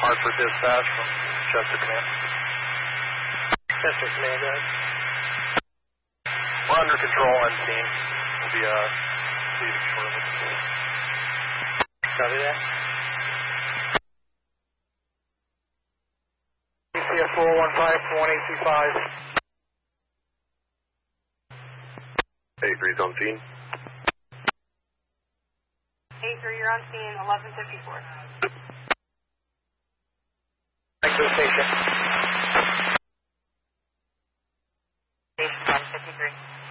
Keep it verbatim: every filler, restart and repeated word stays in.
Hartford dispatch from Chester Command. Chester Command, go ahead. We're under control on scene. We'll be uh, leaving shortly. Copy that. C F four one five one eight two five. A three's on scene. A three, you're on scene, eleven fifty-four. Thanks to the station. Station one fifty-three.